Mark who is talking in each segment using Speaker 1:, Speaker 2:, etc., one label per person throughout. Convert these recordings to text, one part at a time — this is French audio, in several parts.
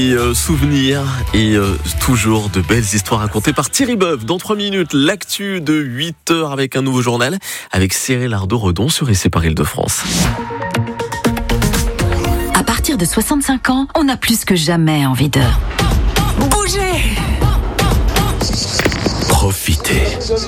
Speaker 1: Et souvenirs et toujours de belles histoires racontées par Thierry Boeuf. Dans 3 minutes, l'actu de 8h avec un nouveau journal avec Cyril Ardo-Redon sur ICI par Île-de-France.
Speaker 2: À partir de 65 ans, on a plus que jamais envie de bouger,
Speaker 1: Profitez,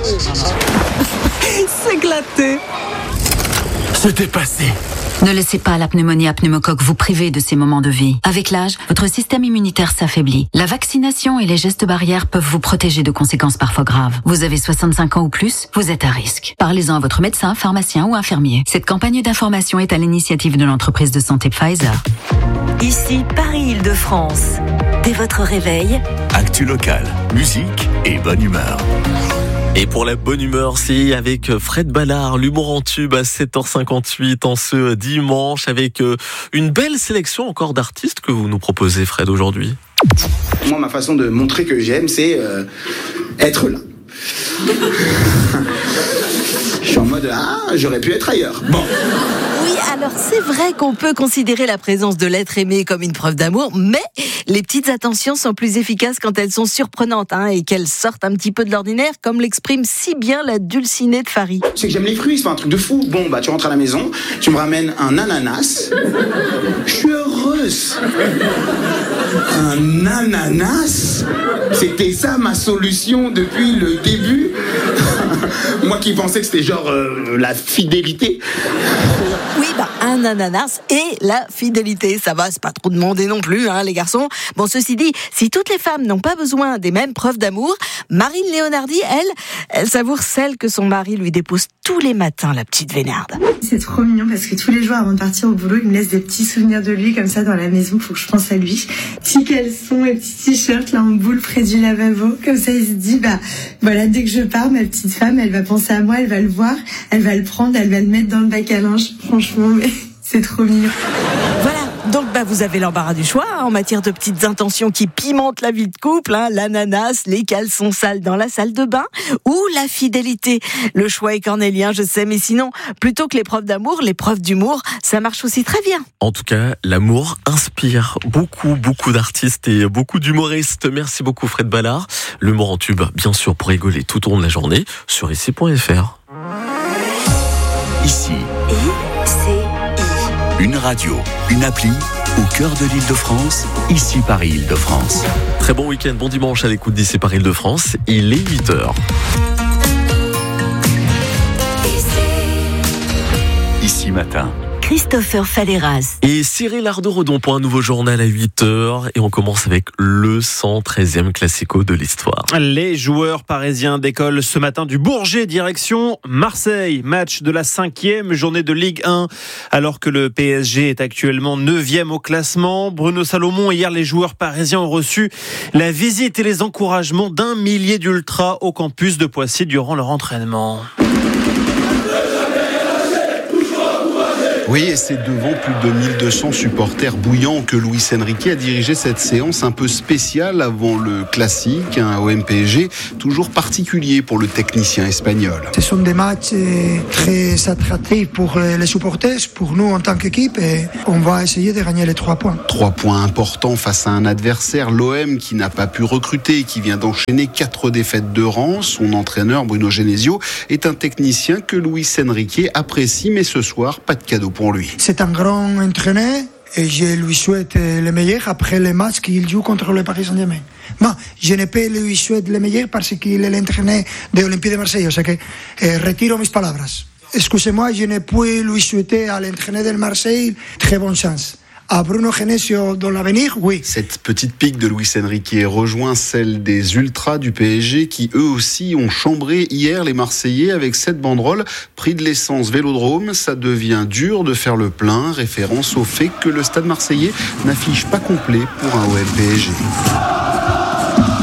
Speaker 2: s'éclater,
Speaker 1: se dépasser.
Speaker 2: Ne laissez pas la pneumonie à pneumocoque vous priver de ces moments de vie. Avec l'âge, votre système immunitaire s'affaiblit. La vaccination et les gestes barrières peuvent vous protéger de conséquences parfois graves. Vous avez 65 ans ou plus, vous êtes à risque. Parlez-en à votre médecin, pharmacien ou infirmier. Cette campagne d'information est à l'initiative de l'entreprise de santé Pfizer.
Speaker 3: Ici Paris Île-de-France. Dès votre réveil,
Speaker 4: actu locale, musique et bonne humeur.
Speaker 1: Et pour la bonne humeur, c'est avec Fred Ballard, l'humour en tube à 7h58 en ce dimanche, avec une belle sélection encore d'artistes que vous nous proposez, Fred, aujourd'hui.
Speaker 5: Moi, ma façon de montrer que j'aime, c'est être là. Je suis en mode, j'aurais pu être ailleurs. Bon.
Speaker 3: oui, alors c'est vrai qu'on peut considérer la présence de l'être aimé comme une preuve d'amour, mais les petites attentions sont plus efficaces quand elles sont surprenantes et qu'elles sortent un petit peu de l'ordinaire, comme l'exprime si bien la Dulcinée de Fari.
Speaker 5: C'est que j'aime les fruits, c'est pas un truc de fou. Bon, tu rentres à la maison, tu me ramènes un ananas, je suis heureuse. Un ananas, c'était ça ma solution depuis le début. Moi qui pensais que c'était genre la fidélité.
Speaker 3: Oui, un ananas et la fidélité, ça va, c'est pas trop demandé non plus, les garçons. Bon, ceci dit, si toutes les femmes n'ont pas besoin des mêmes preuves d'amour, Marine Léonardi, elle savoure celle que son mari lui dépose tous les matins, la petite Vénarde.
Speaker 6: C'est trop mignon parce que tous les jours avant de partir au boulot, il me laisse des petits souvenirs de lui comme ça dans la maison, faut que je pense à lui. Petits caleçons et petits t-shirts là en boule près du lavabo, comme ça il se dit voilà, dès que je pars, ma petite femme, elle va penser à moi, elle va le voir, elle va le prendre, elle va le mettre dans le bac à linge. Franchement, mais c'est trop mignon.
Speaker 3: Voilà. Donc vous avez l'embarras du choix en matière de petites intentions qui pimentent la vie de couple, l'ananas, les caleçons sales dans la salle de bain ou la fidélité. Le choix est cornélien, je sais, mais sinon, plutôt que les preuves d'amour, les preuves d'humour, ça marche aussi très bien.
Speaker 1: En tout cas, l'amour inspire beaucoup d'artistes et beaucoup d'humoristes. Merci beaucoup Fred Ballard. L'humour en tube, bien sûr, pour rigoler tout au long de la journée sur ICI.fr.
Speaker 4: Ici. Une radio, une appli, au cœur de l'Île-de-France, ICI Paris Île-de-France.
Speaker 1: Très bon week-end, bon dimanche à l'écoute d'ICI Paris Île-de-France. Il est 8h.
Speaker 4: ICI Matin.
Speaker 3: Christopher Falleras.
Speaker 1: Et Cyril Ardo-Redon pour un nouveau journal à 8h. Et on commence avec le 113e classico de l'histoire.
Speaker 7: Les joueurs parisiens décollent ce matin du Bourget direction Marseille. Match de la 5e journée de Ligue 1. Alors que le PSG est actuellement 9e au classement. Bruno Salomon, hier les joueurs parisiens ont reçu la visite et les encouragements d'1 millier d'ultras au campus de Poissy durant leur entraînement.
Speaker 8: Oui, et c'est devant plus de 1200 supporters bouillants que Luis Enrique a dirigé cette séance un peu spéciale avant le classique, OM PSG, toujours particulier pour le technicien espagnol.
Speaker 9: Ce sont des matchs très attractifs pour les supporters, pour nous en tant qu'équipe, et on va essayer de gagner les 3 points.
Speaker 8: 3 points importants face à un adversaire, l'OM, qui n'a pas pu recruter et qui vient d'enchaîner 4 défaites de rang. Son entraîneur, Bruno Genesio, est un technicien que Luis Enrique apprécie, mais ce soir, pas de cadeau pour lui.
Speaker 9: C'est un grand entraîneur et je lui souhaite le meilleur après les matchs qu'il joue contre le Paris Saint-Germain. Moi, je ne peux lui souhaiter le meilleur parce qu'il est l'entraîneur de l'Olympique de Marseille. O sea que retiro mis palabras. Excusez-moi, je ne peux lui souhaiter à l'entraîneur de Marseille très bonne chance. À Bruno Genesio dans l'avenir, oui.
Speaker 8: Cette petite pique de Luis Enrique rejoint celle des ultras du PSG qui eux aussi ont chambré hier les Marseillais avec cette banderole. Prix de l'essence Vélodrome, ça devient dur de faire le plein. Référence au fait que le stade marseillais n'affiche pas complet pour un OM PSG.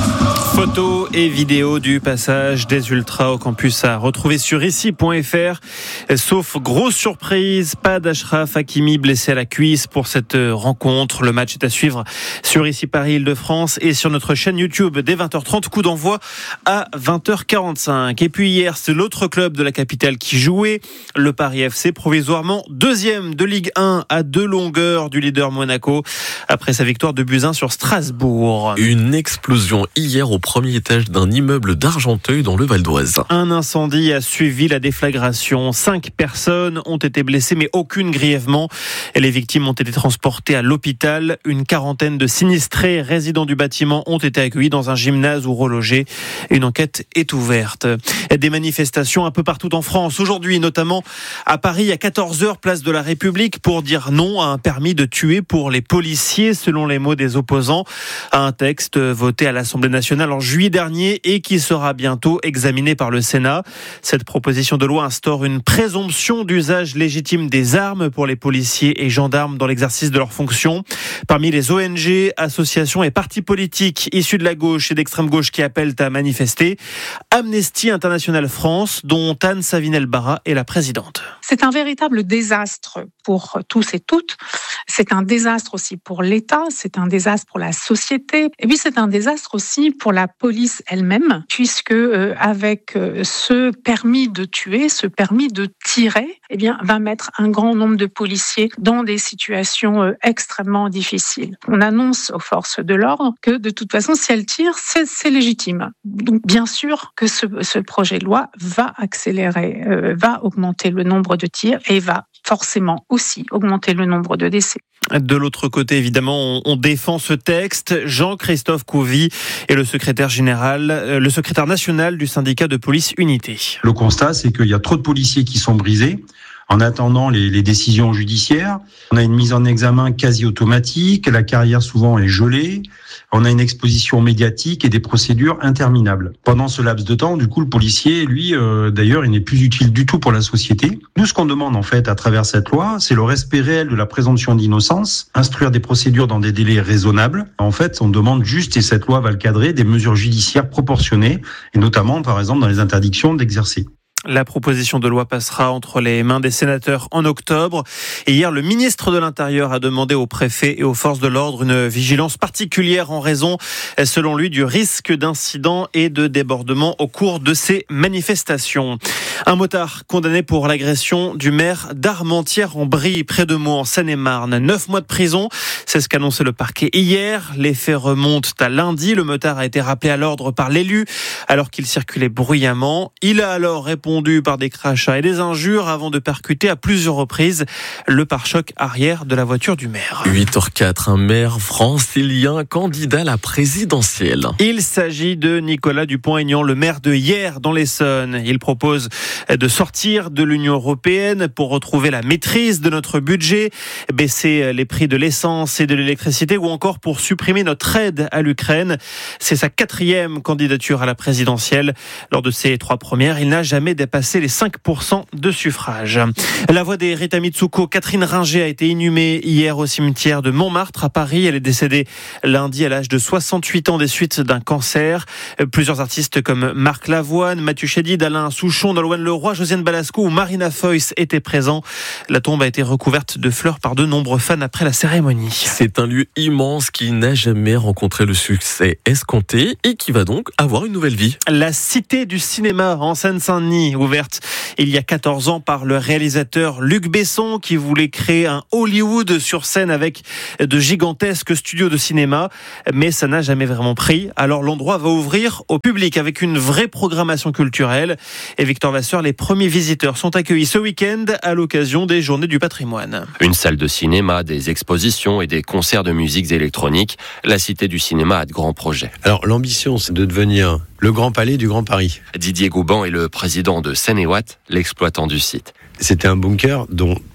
Speaker 7: Photos et vidéos du passage des Ultras au campus à retrouver sur ici.fr. Sauf grosse surprise, pas d'Achraf Hakimi blessé à la cuisse pour cette rencontre. Le match est à suivre sur ici Paris Île-de-France et sur notre chaîne YouTube dès 20h30. Coup d'envoi à 20h45. Et puis hier, c'est l'autre club de la capitale qui jouait. Le Paris FC, provisoirement deuxième de Ligue 1 à 2 longueurs du leader Monaco après sa victoire de buts 1 sur Strasbourg.
Speaker 1: Une explosion hier au premier étage d'un immeuble d'Argenteuil dans le Val d'Oise.
Speaker 7: Un incendie a suivi la déflagration. 5 personnes ont été blessées, mais aucune grièvement. Et les victimes ont été transportées à l'hôpital. Une quarantaine de sinistrés résidents du bâtiment ont été accueillis dans un gymnase ou relogés. Une enquête est ouverte. Des manifestations un peu partout en France. Aujourd'hui, notamment à Paris, à 14h, place de la République, pour dire non à un permis de tuer pour les policiers, selon les mots des opposants, à un texte voté à l'Assemblée nationale en juillet dernier et qui sera bientôt examiné par le Sénat. Cette proposition de loi instaure une présomption d'usage légitime des armes pour les policiers et gendarmes dans l'exercice de leurs fonctions. Parmi les ONG, associations et partis politiques issus de la gauche et d'extrême gauche qui appellent à manifester, Amnesty International France, dont Anne Savinel-Barra est la présidente.
Speaker 10: C'est un véritable désastre pour tous et toutes. C'est un désastre aussi pour l'État, c'est un désastre pour la société, et puis c'est un désastre aussi pour la police elle-même, puisque avec ce permis de tuer, ce permis de tirer, va mettre un grand nombre de policiers dans des situations extrêmement difficiles. On annonce aux forces de l'ordre que de toute façon, si elles tirent, c'est légitime. Donc bien sûr que ce projet de loi va accélérer, va augmenter le nombre de tirs et va forcément aussi augmenter le nombre de décès.
Speaker 7: De l'autre côté, évidemment, on défend ce texte. Jean-Christophe Couvi est le secrétaire national du syndicat de police Unité.
Speaker 11: Le constat, c'est qu'il y a trop de policiers qui sont brisés en attendant les décisions judiciaires. On a une mise en examen quasi automatique, la carrière souvent est gelée, on a une exposition médiatique et des procédures interminables. Pendant ce laps de temps, du coup, le policier, lui, d'ailleurs, il n'est plus utile du tout pour la société. Nous, ce qu'on demande, en fait, à travers cette loi, c'est le respect réel de la présomption d'innocence, instruire des procédures dans des délais raisonnables. En fait, on demande juste, et cette loi va le cadrer, des mesures judiciaires proportionnées, et notamment, par exemple, dans les interdictions d'exercer.
Speaker 7: La proposition de loi passera entre les mains des sénateurs en octobre. Et hier, le ministre de l'Intérieur a demandé aux préfets et aux forces de l'ordre une vigilance particulière en raison, selon lui, du risque d'incidents et de débordements au cours de ces manifestations. Un motard condamné pour l'agression du maire d'Armentières-en-Brie, près de Meaux, en Seine-et-Marne. 9 mois de prison, c'est ce qu'annonçait le parquet hier. Les faits remontent à lundi. Le motard a été rappelé à l'ordre par l'élu alors qu'il circulait bruyamment. Il a alors répondu par des crachats et des injures avant de percuter à plusieurs reprises le pare-choc arrière de la voiture du maire.
Speaker 1: 8h04, un maire francilien candidat à la présidentielle.
Speaker 7: Il s'agit de Nicolas Dupont-Aignan, le maire de Hyères dans l'Essonne. Il propose de sortir de l'Union européenne pour retrouver la maîtrise de notre budget, baisser les prix de l'essence et de l'électricité ou encore pour supprimer notre aide à l'Ukraine. C'est sa 4e candidature à la présidentielle. Lors de ses 3 premières, il n'a jamais dépassé les 5% de suffrage. La voix des Rita Mitsuko, Catherine Ringer, a été inhumée hier au cimetière de Montmartre à Paris. Elle est décédée lundi à l'âge de 68 ans des suites d'un cancer. Plusieurs artistes comme Marc Lavoine, Mathieu Chédid, Alain Souchon, Nolwenn Leroy, Josiane Balasco ou Marina Foïs étaient présents. La tombe a été recouverte de fleurs par de nombreux fans après la cérémonie.
Speaker 1: C'est un lieu immense qui n'a jamais rencontré le succès escompté et qui va donc avoir une nouvelle vie.
Speaker 7: La Cité du cinéma en Seine-Saint-Denis, ouverte il y a 14 ans par le réalisateur Luc Besson qui voulait créer un Hollywood sur scène avec de gigantesques studios de cinéma, mais ça n'a jamais vraiment pris. Alors l'endroit va ouvrir au public avec une vraie programmation culturelle. Et Victor Vasseur, les premiers visiteurs sont accueillis ce week-end à l'occasion des Journées du patrimoine.
Speaker 12: Une salle de cinéma, des expositions et des concerts de musique électronique. La Cité du cinéma a de grands projets.
Speaker 13: Alors l'ambition, c'est de devenir le Grand Palais du Grand Paris.
Speaker 12: Didier Gouban est le président de Seine-et-Watt, l'exploitant du site.
Speaker 13: C'était un bunker dont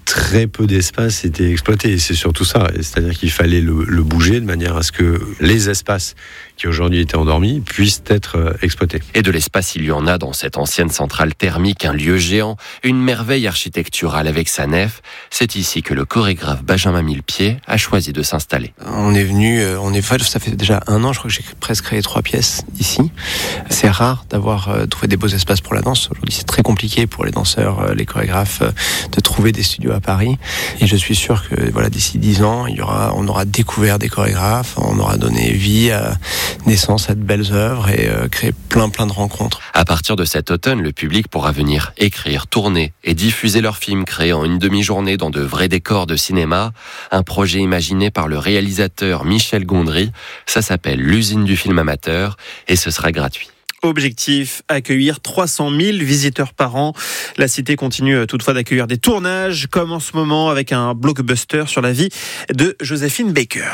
Speaker 13: très peu d'espace était exploité. Et c'est surtout ça. C'est-à-dire qu'il fallait le bouger de manière à ce que les espaces qui aujourd'hui étaient endormis puissent être exploités.
Speaker 12: Et de l'espace, il y en a dans cette ancienne centrale thermique, un lieu géant, une merveille architecturale avec sa nef. C'est ici que le chorégraphe Benjamin Millepied a choisi de s'installer.
Speaker 14: Ça fait déjà 1 an, je crois que j'ai presque créé 3 pièces ici. C'est rare d'avoir trouvé des beaux espaces pour la danse. Aujourd'hui, c'est très compliqué pour les danseurs, les chorégraphes, de trouver des studios à Paris. Et je suis sûr que d'ici 10 ans, on aura découvert des chorégraphes, on aura donné vie naissance à de belles œuvres et créer plein de rencontres.
Speaker 12: À partir de cet automne, le public pourra venir écrire, tourner et diffuser leurs films créés en une demi-journée dans de vrais décors de cinéma. Un projet imaginé par le réalisateur Michel Gondry. Ça s'appelle l'usine du film amateur et ce sera gratuit.
Speaker 7: Objectif, accueillir 300 000 visiteurs par an. La cité continue toutefois d'accueillir des tournages, comme en ce moment avec un blockbuster sur la vie de Joséphine Baker.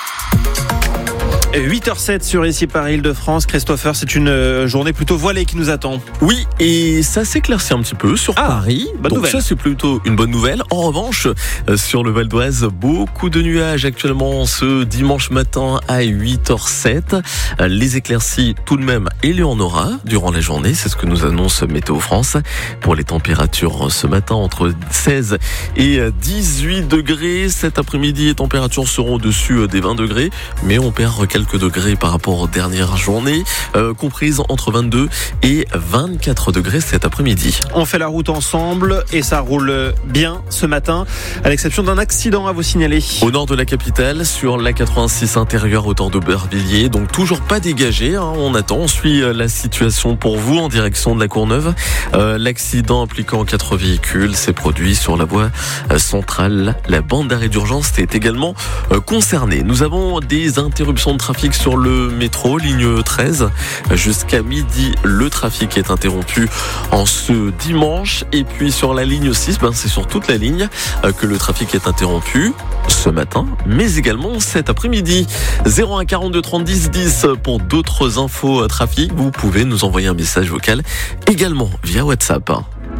Speaker 7: 8h07 sur ici par Île-de-France. Christopher, c'est une journée plutôt voilée qui nous attend.
Speaker 1: Oui, et ça s'éclaircit un petit peu sur Paris.
Speaker 7: Bonne nouvelle.
Speaker 1: Ça, c'est plutôt une bonne nouvelle. En revanche, sur le Val d'Oise, beaucoup de nuages actuellement ce dimanche matin à 8h07. Les éclaircies tout de même, il y en aura durant la journée. C'est ce que nous annonce Météo France. Pour les températures ce matin, entre 16 et 18 degrés. Cet après-midi, les températures seront au-dessus des 20 degrés. Mais on perd quelques degrés par rapport aux dernières journées, comprises entre 22 et 24 degrés cet après-midi.
Speaker 7: On fait la route ensemble et ça roule bien ce matin, à l'exception d'un accident à vous signaler.
Speaker 1: Au nord de la capitale, sur la 86 intérieure hauteur d'Aubervilliers, donc toujours pas dégagé, on attend, on suit la situation pour vous en direction de la Courneuve. L'accident impliquant 4 véhicules s'est produit sur la voie centrale. La bande d'arrêt d'urgence est également concernée. Nous avons des interruptions de trafic sur le métro, ligne 13. Jusqu'à midi, le trafic est interrompu en ce dimanche. Et puis sur la ligne 6, c'est sur toute la ligne que le trafic est interrompu ce matin, mais également cet après-midi. 01 42 30 10 10 pour d'autres infos trafic. Vous pouvez nous envoyer un message vocal également via WhatsApp.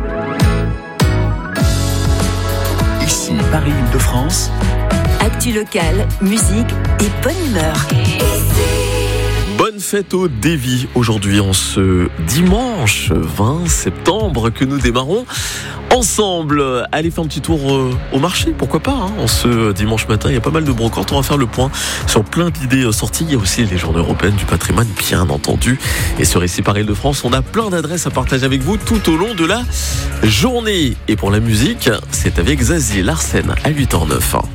Speaker 4: Ici, Paris-Île-de-France.
Speaker 15: Actu locale, musique et bonne humeur.
Speaker 1: Bonne fête au Davy aujourd'hui en ce dimanche 20 septembre que nous démarrons ensemble. Allez faire un petit tour au marché, pourquoi pas, en ce dimanche matin. Il y a pas mal de brocantes, on va faire le point sur plein d'idées sorties. Il y a aussi les journées européennes du patrimoine, bien entendu. Et sur ici par Île-de-France, on a plein d'adresses à partager avec vous tout au long de la journée. Et pour la musique, c'est avec Zazie Larsen à 8h09.